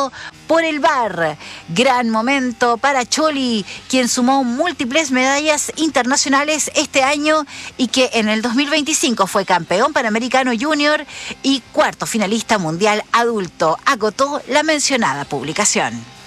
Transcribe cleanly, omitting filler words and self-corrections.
todo por el VAR. Gran momento para Choli, quien sumó múltiples medallas internacionales este año y que en el 2025 fue campeón panamericano junior y cuarto finalista mundial adulto, acotó la mencionada publicación.